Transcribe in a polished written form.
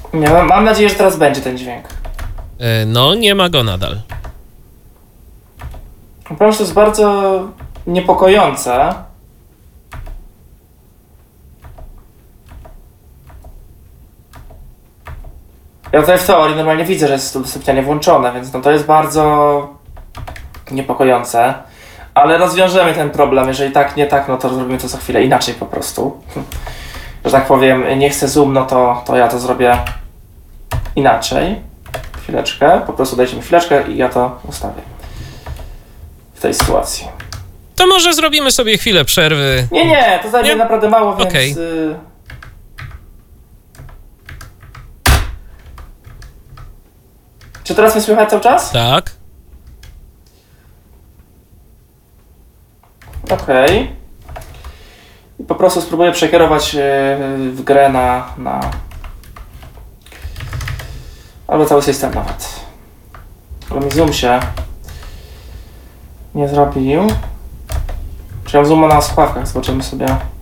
Nie, mam nadzieję, że teraz będzie ten dźwięk. No, nie ma go nadal. Powiem, że to jest bardzo niepokojące. Ja tutaj w teorii normalnie widzę, że jest to udostępnianie włączone, więc no to jest bardzo niepokojące. Ale rozwiążemy ten problem, jeżeli tak, nie tak, no to zrobimy to za chwilę inaczej po prostu. Że tak powiem, nie chcę zoom, no to ja to zrobię inaczej. Chwileczkę, po prostu dajcie mi chwileczkę i ja to ustawię w tej sytuacji. To może zrobimy sobie chwilę przerwy. Nie, to zajmie naprawdę mało, więc... Okej. Czy teraz mnie słychać cały czas? Tak. Okej. I po prostu spróbuję przekierować w grę na... albo cały system nawet. Ale mi zoom się nie zrobił. Czy ja mam zooma na słuchawkach? Zobaczymy sobie.